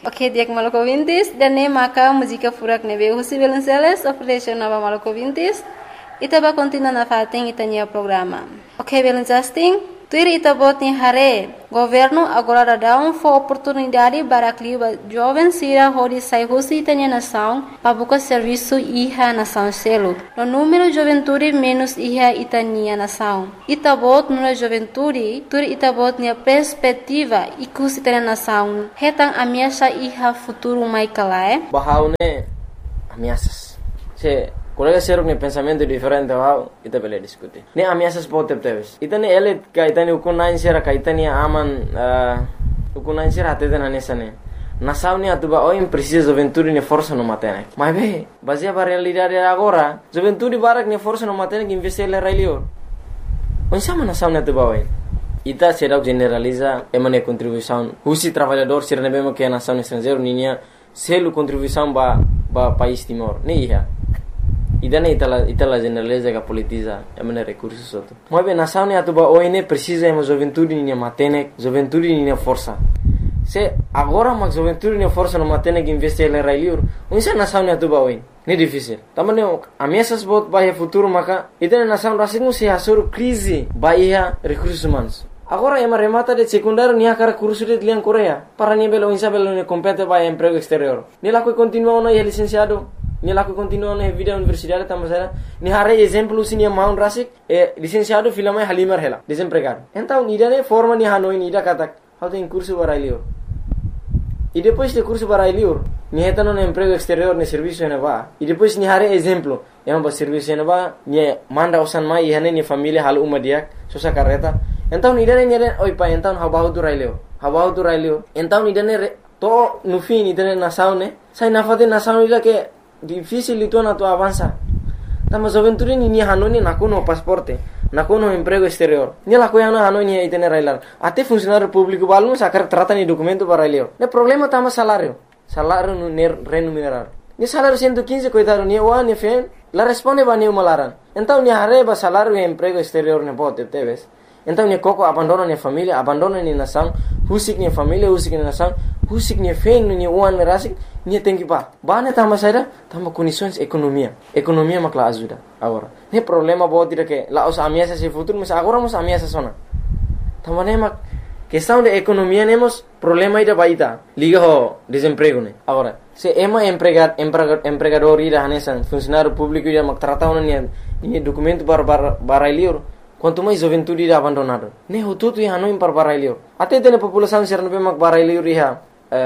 Oke, diak Maluku Vintis dan ne maka música furak nebe husi Belenceles operation nova Maluku Vintis. Ita ba continua na fating itanya programa. Oke, Belencasting, tuir ita bot ni hare. Governo agora dá for oportunidade para clima jovem sira hodi sai husi itanya nação para buscar serviço iha nação selo. No número juventude menos iha itania nação. Ita bot no juventude, tuir ita bot ni perspectiva ikus itanya nação. Hetang ameaça iha futuro mai kalae. Bahaune ameaças. Colega seruk ni pensamento diferente wow, ita bele diskuti. Ni ameaças potep teves. Ita ni elit ka ita ni ukunain sera ka ita ni aman ukunain sera ateten anesane. Nação ni atuba oim precisa juventude ni força no matene. Mas be, baseia para realidade agora, juventude barak ni força no matene que investir le railio. Onde sama nação ni atuba oim. Ita será generaliza emane contribuição. Husi trabalhador sera ne bema que a nação estrangeiro ninya selu contribuição ba país Timor. Ni iha. Idane itala generaliza que politiza emane recursos outro. Mas bem, nação ni atuba oine precisa ema juventude ni matene, juventude ni força. Se agora mas juventude ni força no matene que investir le railiur, unsa nação ni atuba oine. Ni difícil. Tamane ameaças bot bahia futuro maka idane nação rasingu se hasur crise bahia recursos humanos. Agora ema remata de secundário ni akara curso de liang Coreia. Para ni belo unsa belo ni compete bahia emprego exterior. Ni la continua no licenciado. Ni laku continua na vida universidade tamasera ni hare exemplo sini maun rasik licenciado filama halimar hela desempregado então ni dane forma ni hanoi ni da katak how tem curso barailio e depois de curso barailio ni hetano na emprego exterior ni serviço na va e depois ni hare exemplo ema ba serviço na va ni manda usan mai hane ni família hal uma dia sosa carreta então ni dane oi pa então habahu tu railio então ni dane to no fim ni dane na saune sai na fate na saune la que difícil itu na tu avança. Tama juventude ni hanoni nakuno pasporte, nakuno emprego exterior. Ni la coiana hanoni itene railar. Até funcionário público balun sacar trata ni documento para elio. Ne problema tama salário no remunerar. Ni salário 115 coitado ni o ni fen, la responde ba ni malaran. Então ni arreba salário e emprego exterior ne bote teves. Então ni coco abandona ni família, abandona ni nação, husik ni família, husik ni nação, husik ni fen ni uan rasik. Ni tem que pá. Bane tama saída, tama condições economia. Economia makla ajuda. Agora, ne problema boa tira que lá os ameaças se futuro, mas agora os ameaças sona. Tama ne mak questão de economia nemos problema ida baita. Liga ho desemprego ne. Agora, se ema empregador ida hanesan funcionário público ida mak trata ona ni documento para liur. Quanto mais juventude ida abandonado. Ne ho tudo ia no para liur. Até tem população serna be mak para liur ia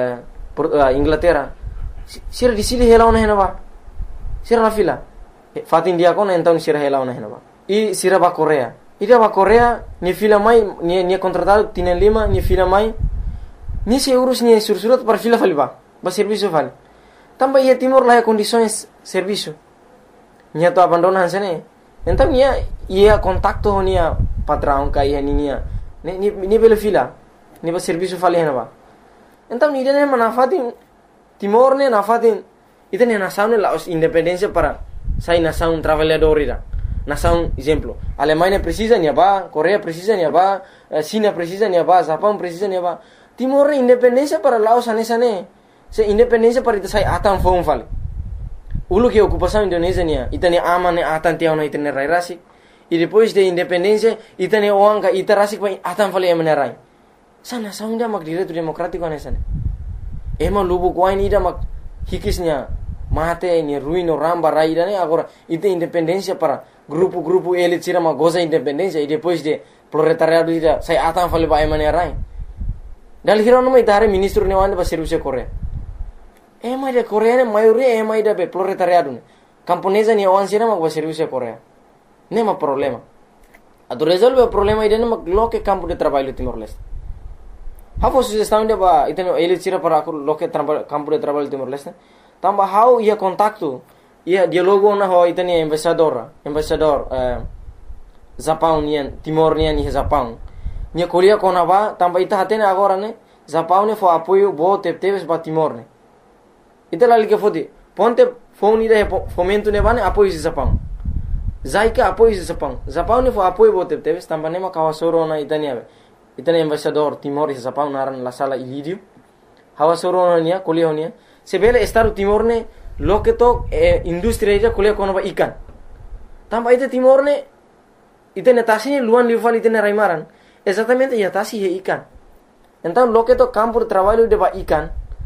Inglaterra. Sira di sini hela ona henaba. Sira na fila. Fatin dia kona então sira hela ona henaba. E sira ba Coreia. Ida ba Coreia ni fila mai ni contratado tienen lima ni fila mai. Ni se urus ni sursurat para fila faliba. Ba serviço vale. Tamba ia Timor lá condições serviço. Ni to abandonan sene. Então ia contacto honia patrão kai hania. Ni bela fila. Ni ba serviço fali henaba. Então ni dene manafatin Timor ne nafatin ita ne nação ne la independência para sai nação trabalhador ira. Nação exemplo, Alemanha precisa ni ba, Coreia precisa ni ba, China precisa ni ba, Japão precisa ni ba. Timor ne independência para Laos anesane. Se independência para ita sai atan fom fale. Ulu que ocupação Indonésia ni ita ne aman ne atan tiao na ita ne rai rasik. E depois de independência ita ne oanga ita rasik pa atan fale emenerai. Sa nação dia mak direito democrático anesane. Ema lubu kuain ida mak hikisnya mate ni ruino ramba raida ne agora ite independência para grupo elit sira ma goza independência e depois de proletariado ida sai atan fale ba emane rai dal hirono mai tare ministro ne wande ba serviço Coreia ema de Coreia ne maioria ema ida be proletariado ne camponesa ni wan sira ma ba serviço Coreia ne ma problema ado resolve o problema ida ne ma loke campo de trabalho Timor-Leste. How sugestão de ba iteno ele tira para loke campo de trabalho Timor-Leste. Tamba how ia contacto ia dialogo na ho iteni embaixador Japão nian Timor nian ni Japão. Nia Coreia kona ba tamba ita hatene agora ne Japão ne fo apoio bo teves ba Timor ne. Ita lali que fodi ponte fone ida fomento ne ba ne apoio Japão. Zaika apoio Japão. Japão ne fo apoio bo teves tamba ne ma kawasoro na itani ave. Itani embaixador Timor e Japão naran la sala Ilírio. hawa soronia kuliah honia sebele Estado Timor ne loke to industri aja kuliah kono ba ikan tamba ite Timor ne ite netasi luan liufal ite raimaran exatamente ya tasi he ikan então loke to campo de trabalho de ba ikan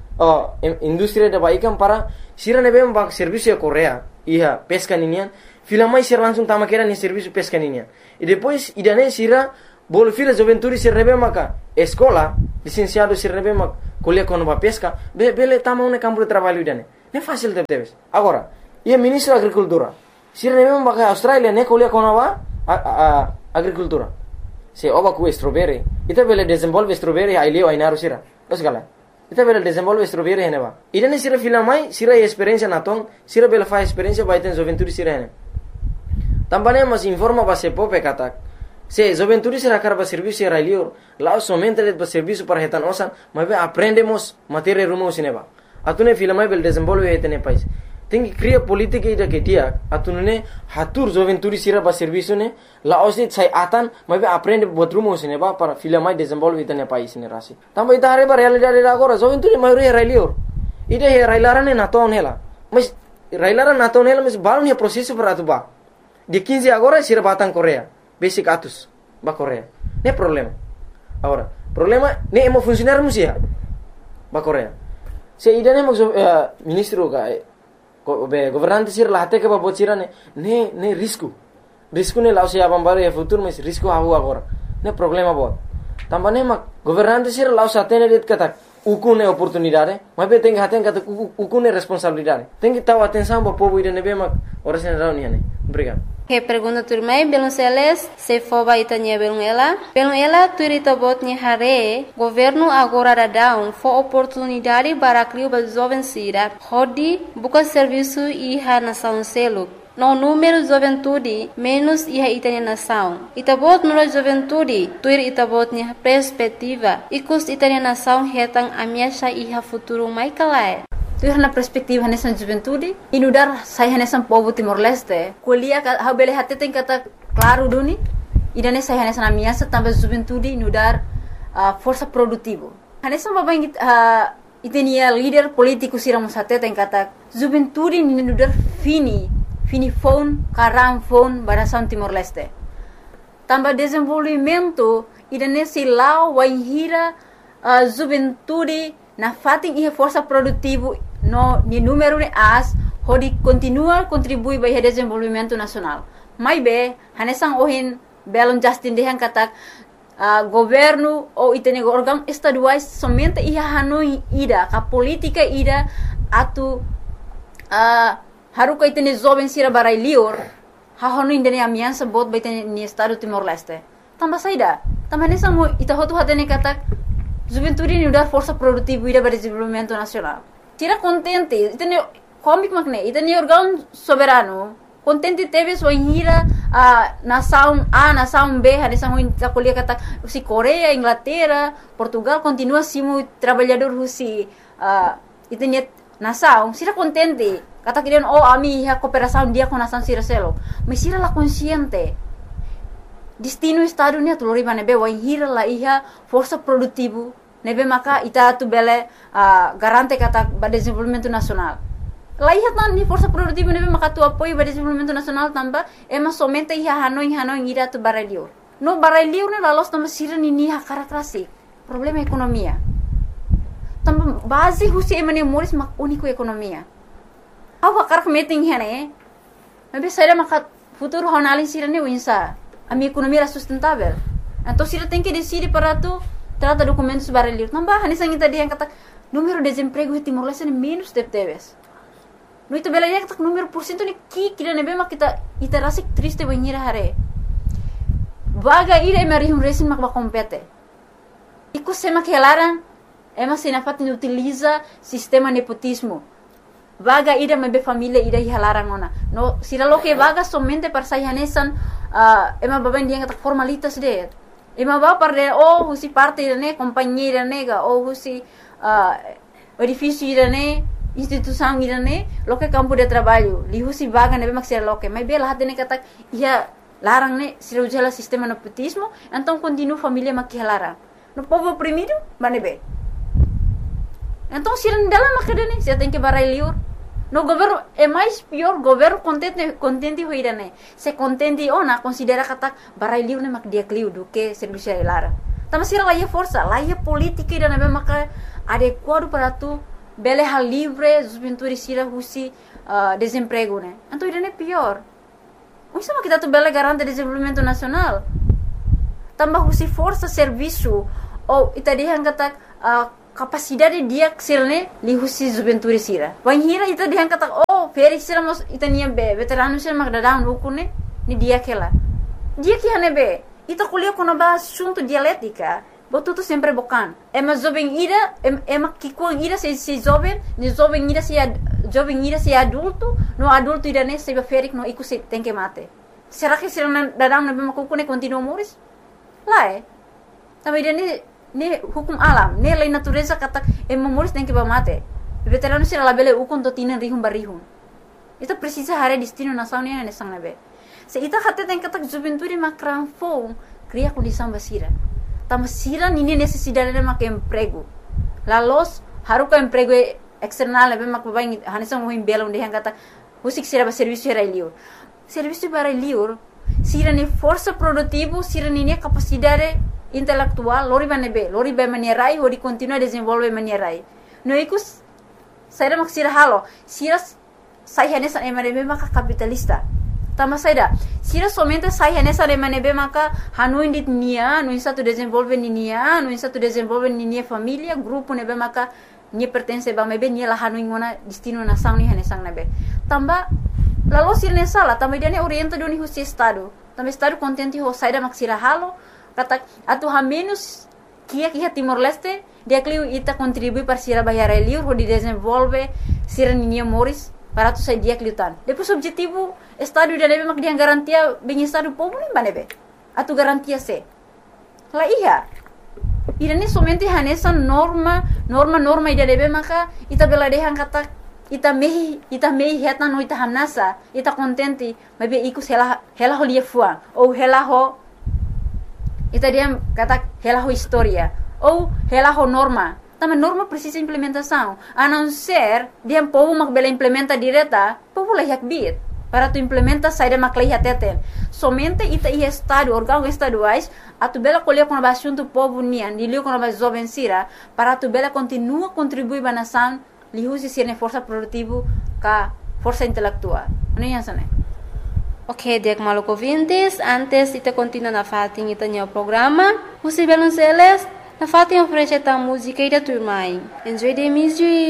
industri de ba ikan para sira nebe ba serviço de Coreia ia pesca ninian fila mais ser langsung tama kera ni serviço pesca ninian e depois idane sira bolo fila juventude sir nebe maka escola licenciado sir nebe mak kuliah kono ba pesca bele tama un campo de trabalho idane ne fácil de teves agora ia ministro da agricultura sir nebe maka Australia ne kuliah kono ba agricultura se oba ku strawberry ita bele desenvolve strawberry ai leo ai naru sira los gala ita bele desenvolve strawberry hene ba idane sira fila mai sira experiência naton sira bele fa experiência ba iten juventude sira hene tambane mas informa ba se pope katak se juventude sira karba serviço sira leo lá somente de serviço para retan osan mas aprendemos matéria rumo sineba atune fila mai bele desenvolve etene país tem que criar política ida que dia atune hatur juventude sira ba serviço ne la osit sai atan mas aprende buat rumo sineba para fila mai desenvolve etene país ne rasi tamba ita are ba realidade agora juventude mai re leo ida he railarane naton hela mas railaran naton hela mas baru ne processo para atuba de 15 agora sira batang Coreia basic atus ba Coreia ne problema agora problema ne emo funcionar musia ba Coreia se ida ne ministro ka governante sir lahate ke ba bocira ne risco ne lao se abambare e futuro mas risco hawo agora ne problema bot tambane mak governante sir lao satene det kata ukune oportunidade mas be tem haten kata ukune responsabilidade tem que taw atenção ba povo ida ne be mak ora sen rauni ne obrigado. Que pergunta turmai belum seles se foba itanya belum ela turita botnya hare governo agora da down for oportunidade para criar ba jovem sira hodi buka serviço iha nação selo no número juventude menos iha itanya nação itabot no juventude tuir itabotnya perspectiva ikus itanya nação hetang amiasha iha futuro mai kalai tu na perspektiva nessa juventude inudar saya nessa povo Timor Leste kuliah ha bele hatte tem kata claro duni idane saya nessa na minha também juventude inudar força produtivo nessa babang itenia líder político siramos hatte tem kata juventude inudar fini phone karam phone barasan Timor Leste também desenvolvimento idane silau waihira juventude na fating ihe força produtivo no ni número de as hodi continua contribui para o desenvolvimento nacional mai be hanesang ohin belon Justin dehan katak governo ou itene órgão estaduais somente ia hanoi ida ka política ida atu haruka itene jovem sira barai lior ha hanoi indene amiança bot baitene ni estado Timor Leste tamba saida tamba hanesang mo ita hotu hatene katak juventude ni dar força produtiva ida para desenvolvimento nacional tira contente itene comic makne itene órgão soberano contente teve sua inhira nação A nação B hadesang ta kuliah kata si Coreia Inglaterra Portugal continua simo trabalhador husi itene nação sira contente kata kirian ami ha cooperação dia com nação sira selo mas sira la consciente destino estado ni atulori nebe wa hira la iha força produtivo nebe maka ita tu bele garante kata ba desenvolvimento nacional la iha tan ni força produtivo nebe maka tu apoio ba desenvolvimento nacional tamba ema somente iha hanoi ira tu baralior no baralior ne la los tamba sira ni ha karakterasi problema ekonomia tamba base husi emane moris mak único ekonomia awa karak meeting hene nebe saira maka futuro honalin sira ne winsa a minha economia era sustentável. Então, se ela tem que decidir para tu trata documentos baralhos, não vai, nessa gente dia kata número de desemprego em Timor Leste é menos de teves. No itu bela dia kata número por cento ni kira nebe mak kita rasik triste banhira hare. Vaga ira emerihum resin mak compete. Iku sema que elaran ema sinafat ni utiliza sistema nepotismo. Vaga ida mebe família ida hilarang ona. No sira lo que vaga somente para sayanesan ema baben dia kata formalitas de. Ema ba parde husi parte ne companhia nega husi edifício ne instituição ne lo que campo de trabalho. Li husi vaga nebe maksira lo que mebe lah ne kata ia larang ne sira ujala sistema nepotismo, então continua família mak hilarang. No povo oprimido manebe. Então, se não dela macadane, você tem que barai liur. No governo é mais pior, governo contente hoira né. Se contente ona considera kata barai liur ne mak dia kliu do que serviço lara. Tama sira lá é força, lá é política e na maka adequado para tu bele hal livre, juventude sira husi desemprego né. Então isso é pior. Isso é kita tu bele garante desenvolvimento nacional. Tambah husi força serviço ou itadihan kata capacidade dia ksilne li husi juventude sira. Wan hira itadihan kata feri sira mos itania be veterano sira mak dadang rukune ni dia kela. Dia que hane be ita kuliah kono ba assunto dialética. Botuto sempre bocan. Ema jovem ira, ema kikuang ira se jovem, ni jovem ira se adulto, no adulto ira ne se ferik no iku se tem que mate. Será que sira dadang na be makukune continua moris? Lá também ne hukum alam, ne lei natureza kata moris tem que ba mate. Veterano sira labele ukon to tinan rihum barihum. Ita precisa hare destino nação ne sang na be. Se ita hate tem kata juventude makran fo, cria condição basira. Tama sira nini necessidade de mak emprego. Lalos haruka emprego external be mak babai hanesang mohim belong de kata husik sira ba serviço era liur. Serviço para liur sira ni força produtivo, sira ni capacidade intelectual, lori ba manierai, hori continua desenvolver manierai. No ikus saira mak sira halo, sira sai hanesan emanebe maka capitalista. Tama saida, sira somente sai nessa remanebe maka hanuin dit nia, no insa tu desenvolve nia, no insa tu desenvolve nia família, grupo nebe maka nia pertence ba mebe nia la hanuin ngona destino nação ni hanesang nebe. Tamba lalu sira nessa la, tamba dia ne orienta doni husi estado. Tamba estado contente ho saida mak sira halo, kata atu ha menos kia Timor Leste, dia kliu ita contribui para sira bayar liur ho di desenvolve sira nia moris para tu sai dia kliutan. Depois objetivo estado da nebe mak dia garantia bem estado povo nem banebe. Atu garantia se. La iya. Irane somente hanesa norma ida nebe maka ita bela dehan kata ita mehi heta no ita hanasa, ita contente, mebe iku hela ho lia fuang ou hela ho ita dia kata hela ho historia ou hela ho norma. Tama norma precisa implementação. A não ser dia povo mak bela implementa direta, povo la yak bit. Para tu implementa saída maklei hateten. Somente ita ia estado, órgãos estaduais, a tu bela colher com a assunto povo nian, dilio com a jovem sira, para tu bela continua contribuir para a nação, li usi sirne força produtiva ka força intelectual. Não é isso, né? Ok, Diak Maluco ouvintes, antes ita continua na fatin ita nyo programa, usi belon seles, na fatin oferece ta música ida turmai. Enjoy the music.